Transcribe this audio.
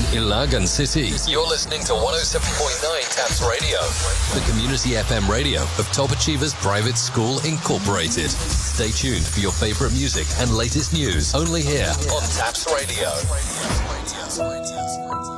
Ilagan City. You're listening to 107.9 TAPS Radio, the community FM radio of Top Achievers Private School Incorporated. Stay tuned for your favorite music and latest news only here on TAPS Radio.